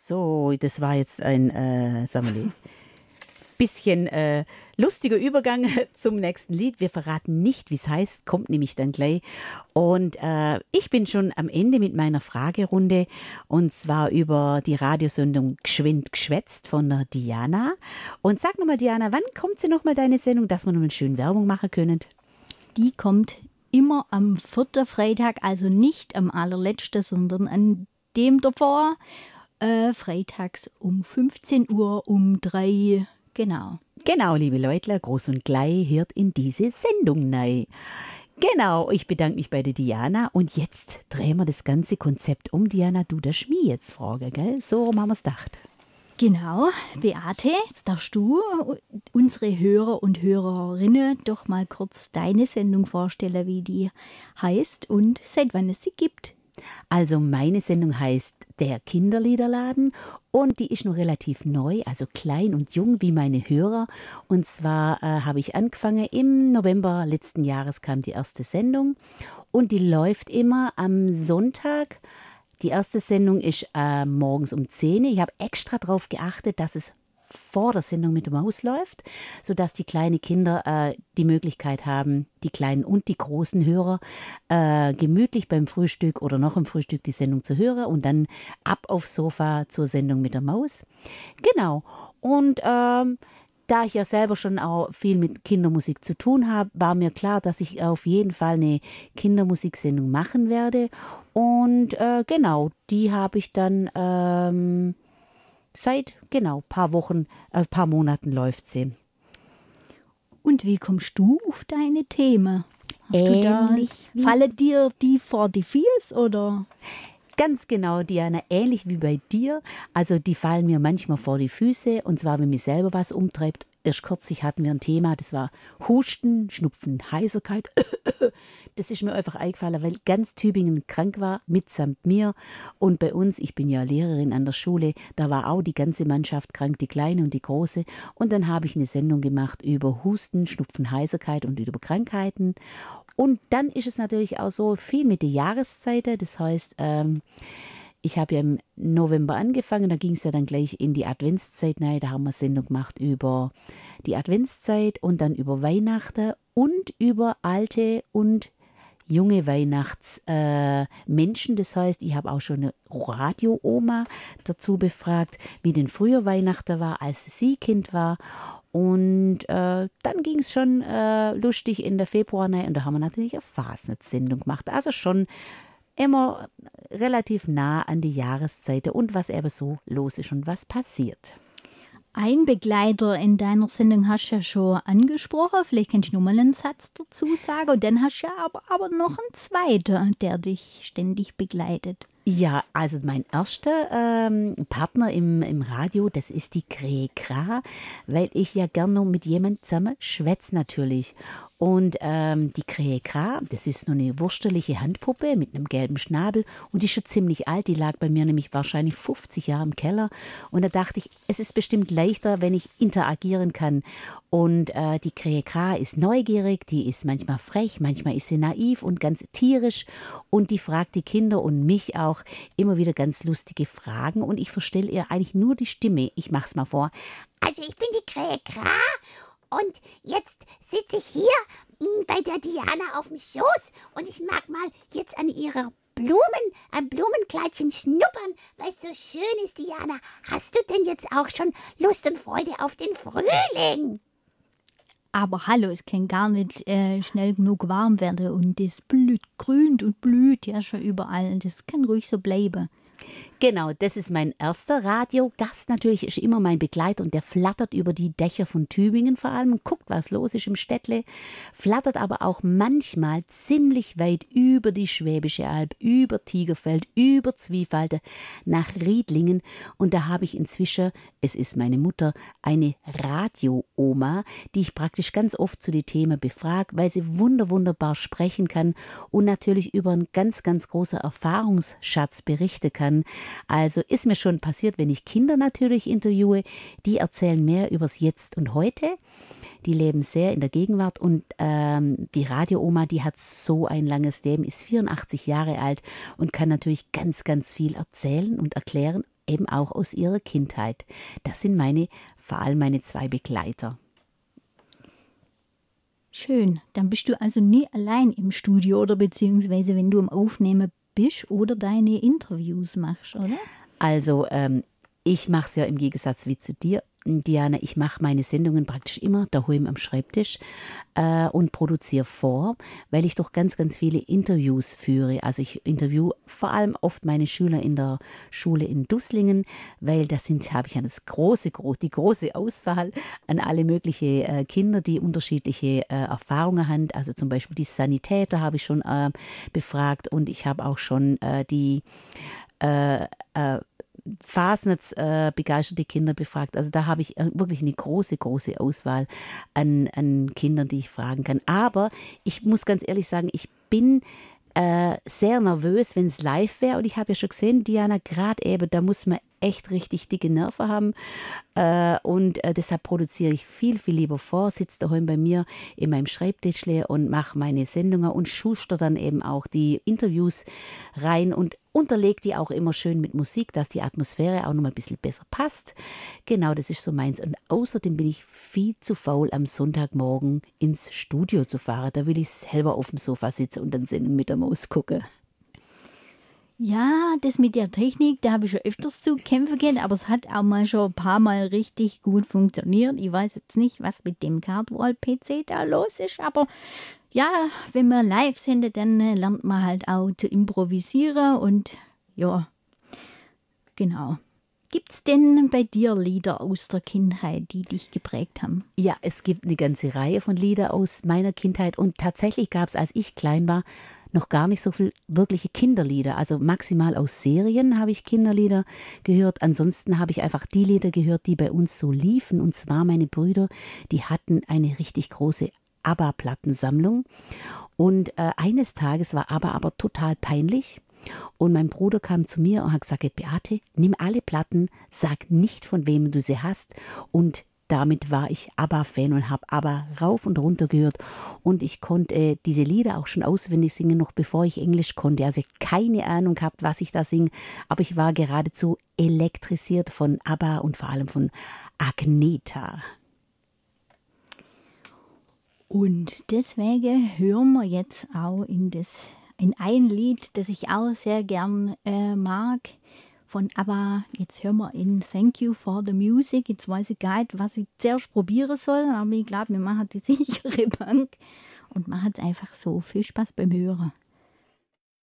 So, das war jetzt ein, sagen wir mal, bisschen lustiger Übergang zum nächsten Lied. Wir verraten nicht, wie es heißt, kommt nämlich dann gleich. Und ich bin schon am Ende mit meiner Fragerunde und zwar über die Radiosendung Geschwind geschwätzt von der Diana. Und sag nochmal, Diana, wann kommt sie nochmal deine Sendung, dass wir nochmal schön Werbung machen können? Die kommt immer am 4. Freitag, also nicht am allerletzten, sondern an dem davor, freitags um 15 Uhr um 3. Genau. Genau, liebe Leutler, groß und klein, hört in diese Sendung rein. Genau, ich bedanke mich bei der Diana und jetzt drehen wir das ganze Konzept um. Diana, du darfst mich jetzt fragen, gell? So haben wir es gedacht. Genau, Beate, jetzt darfst du unsere Hörer und Hörerinnen doch mal kurz deine Sendung vorstellen, wie die heißt und seit wann es sie gibt. Also meine Sendung heißt Der Kinderliederladen und die ist noch relativ neu, also klein und jung wie meine Hörer. Und zwar habe ich angefangen, im November letzten Jahres kam die erste Sendung und die läuft immer am Sonntag. Die erste Sendung ist morgens um 10 Uhr. Ich habe extra darauf geachtet, dass es vor der Sendung mit der Maus läuft, sodass die kleinen Kinder die Möglichkeit haben, die kleinen und die großen Hörer gemütlich beim Frühstück oder noch im Frühstück die Sendung zu hören und dann ab aufs Sofa zur Sendung mit der Maus. Genau. Und da ich ja selber schon auch viel mit Kindermusik zu tun habe, war mir klar, dass ich auf jeden Fall eine Kindermusiksendung machen werde. Und genau, die habe ich dann seit paar Wochen, paar Monaten läuft sie. Und wie kommst du auf deine Themen? Fallen dir die vor die Füße oder? Ganz genau, Diana, ähnlich wie bei dir. Also die fallen mir manchmal vor die Füße und zwar, wenn mich selber was umtreibt. Erst kürzlich hatten wir ein Thema, das war Husten, Schnupfen, Heiserkeit. Das ist mir einfach eingefallen, weil ganz Tübingen krank war, mitsamt mir. Und bei uns, ich bin ja Lehrerin an der Schule, da war auch die ganze Mannschaft krank, die Kleine und die Große. Und dann habe ich eine Sendung gemacht über Husten, Schnupfen, Heiserkeit und über Krankheiten. Und dann ist es natürlich auch so viel mit der Jahreszeit. Das heißt, ich habe ja im November angefangen, da ging es ja dann gleich in die Adventszeit rein. Da haben wir Sendung gemacht über die Adventszeit und dann über Weihnachten und über alte und junge Weihnachtsmenschen. Das heißt, ich habe auch schon eine Radio-Oma dazu befragt, wie denn früher Weihnachten war, als sie Kind war. Und dann ging es schon lustig in der Februar rein und da haben wir natürlich eine Fasnachtssendung gemacht. Also schon immer relativ nah an die Jahreszeit und was eben so los ist und was passiert. Ein Begleiter in deiner Sendung hast du ja schon angesprochen. Vielleicht kannst du noch mal einen Satz dazu sagen. Und dann hast du ja aber noch einen zweiten, der dich ständig begleitet. Ja, also mein erster Partner im Radio, das ist die Kräkra, weil ich ja gerne noch mit jemandem zusammen schwätze natürlich. Und die Kräkra, das ist nur eine wurstelige Handpuppe mit einem gelben Schnabel und die ist schon ziemlich alt, die lag bei mir nämlich wahrscheinlich 50 Jahre im Keller. Und da dachte ich, es ist bestimmt leichter, wenn ich interagieren kann. Und die Kräkra ist neugierig, die ist manchmal frech, manchmal ist sie naiv und ganz tierisch und die fragt die Kinder und mich auch immer wieder ganz lustige Fragen und ich verstelle ihr eigentlich nur die Stimme. Ich mach's mal vor. Also ich bin die Kräkra und jetzt sitze ich hier bei der Diana auf dem Schoß und ich mag mal jetzt an ihrer ein Blumenkleidchen schnuppern, weil es so schön ist, Diana. Hast du denn jetzt auch schon Lust und Freude auf den Frühling? Aber hallo, es kann gar nicht schnell genug warm werden und das blüht, grünt und blüht ja schon überall. Das kann ruhig so bleiben. Genau, das ist mein erster Radiogast. Natürlich ist immer mein Begleiter und der flattert über die Dächer von Tübingen vor allem und guckt, was los ist im Städtle. Flattert aber auch manchmal ziemlich weit über die Schwäbische Alb, über Tigerfeld, über Zwiefalten nach Riedlingen. Und da habe ich inzwischen, es ist meine Mutter, eine Radio-Oma, die ich praktisch ganz oft zu den Themen befrage, weil sie wunderbar sprechen kann und natürlich über einen ganz großen Erfahrungsschatz berichten kann. Also ist mir schon passiert, wenn ich Kinder natürlich interviewe, die erzählen mehr übers Jetzt und Heute. Die leben sehr in der Gegenwart und die Radio-Oma, die hat so ein langes Leben, ist 84 Jahre alt und kann natürlich ganz viel erzählen und erklären. eben auch aus ihrer Kindheit. Das sind vor allem meine 2 Begleiter. Schön, dann bist du also nie allein im Studio oder beziehungsweise wenn du am Aufnehmen bist oder deine Interviews machst, oder? Also ich mache es ja im Gegensatz wie zu dir, Diana, ich mache meine Sendungen praktisch immer daheim am Schreibtisch und produziere vor, weil ich doch ganz, ganz viele Interviews führe. Also ich interview vor allem oft meine Schüler in der Schule in Dusslingen, weil habe ich die große Auswahl an alle möglichen Kinder, die unterschiedliche Erfahrungen haben. Also zum Beispiel die Sanitäter habe ich schon befragt und ich habe auch schon die Fasnetz begeisterte Kinder befragt. Also da habe ich wirklich eine große, große Auswahl an Kindern, die ich fragen kann. Aber ich muss ganz ehrlich sagen, ich bin sehr nervös, wenn es live wäre. Und ich habe ja schon gesehen, Diana, gerade eben, da muss man echt richtig dicke Nerven haben. Und deshalb produziere ich viel, viel lieber vor, sitze daheim bei mir in meinem Schreibtischle und mache meine Sendungen und schuster dann eben auch die Interviews rein und unterlege die auch immer schön mit Musik, dass die Atmosphäre auch noch mal ein bisschen besser passt. Genau, das ist so meins. Und außerdem bin ich viel zu faul, am Sonntagmorgen ins Studio zu fahren. Da will ich selber auf dem Sofa sitzen und dann Sendung mit der Maus gucken. Ja, das mit der Technik, da habe ich schon öfters zu kämpfen gehabt, aber es hat auch mal schon ein paar Mal richtig gut funktioniert. Ich weiß jetzt nicht, was mit dem Cardwall-PC da los ist, aber ja, wenn man live sendet, dann lernt man halt auch zu improvisieren und ja, genau. Gibt's denn bei dir Lieder aus der Kindheit, die dich geprägt haben? Ja, es gibt eine ganze Reihe von Lieder aus meiner Kindheit und tatsächlich gab es, als ich klein war, noch gar nicht so viel wirkliche Kinderlieder. Also maximal aus Serien habe ich Kinderlieder gehört. Ansonsten habe ich einfach die Lieder gehört, die bei uns so liefen. Und zwar meine Brüder, die hatten eine richtig große ABBA-Plattensammlung. Und eines Tages war ABBA aber total peinlich. Und mein Bruder kam zu mir und hat gesagt, Beate, nimm alle Platten, sag nicht, von wem du sie hast. Und damit war ich ABBA-Fan und habe ABBA rauf und runter gehört. Und ich konnte diese Lieder auch schon auswendig singen, noch bevor ich Englisch konnte. Also ich habe keine Ahnung gehabt, was ich da singe. Aber ich war geradezu elektrisiert von ABBA und vor allem von Agnetha. Und deswegen hören wir jetzt auch in ein Lied, das ich auch sehr gern mag, von ABBA. Jetzt hören wir in Thank You for the Music. Jetzt weiß ich gar nicht, was ich zuerst probieren soll, aber ich glaube, wir machen die sichere Bank und machen es einfach so. Viel Spaß beim Hören.